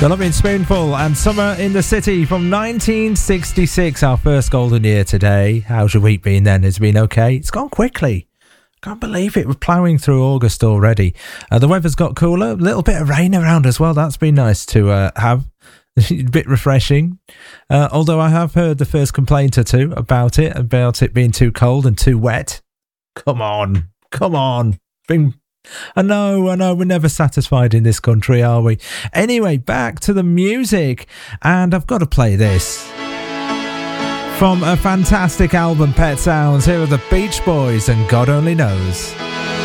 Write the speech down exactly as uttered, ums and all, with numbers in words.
The Loving Spoonful and Summer in the City from nineteen sixty-six, our first golden year today. How's your week been then? Has it been okay? It's gone quickly. Can't believe it. We're ploughing through August already. Uh, the weather's got cooler. A little bit of rain around as well. That's been nice to uh, have. A bit refreshing. Uh, although I have heard the first complaint or two about it, about it being too cold and too wet. Come on. Come on. Bring... I know, I know, we're never satisfied in this country, are we? Anyway, back to the music. And I've got to play this. From a fantastic album, Pet Sounds, here are the Beach Boys and God Only Knows.